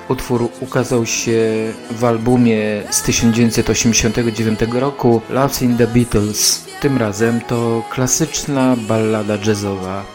Utwór ukazał się w albumie z 1989 roku Loves in the Beatles. Tym razem to klasyczna ballada jazzowa.